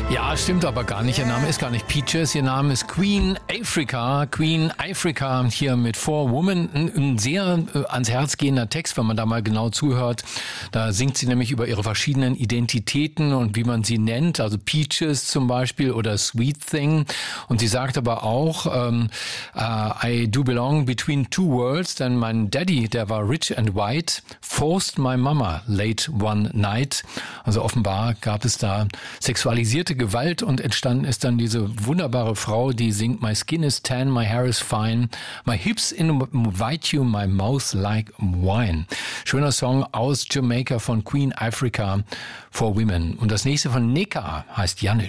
Ja, stimmt aber gar nicht. Ihr Name ist gar nicht Peaches, ihr Name ist Queen Africa. Queen Africa hier mit Four Women. Ein sehr ans Herz gehender Text, wenn man da mal genau zuhört. Da singt sie nämlich über ihre verschiedenen Identitäten und wie man sie nennt. Also Peaches zum Beispiel oder Sweet Thing. Und sie sagt aber auch, I do belong between two worlds. Denn mein Daddy, der war rich and white, forced my mama late one night. Also offenbar gab es da sexualisierte Gewalt und entstanden ist dann diese wunderbare Frau, die singt My skin is tan, my hair is fine, my hips invite you, my mouth like wine. Schöner Song aus Jamaica von Queen Africa, Four Women. Und das nächste von Neka heißt Janisch.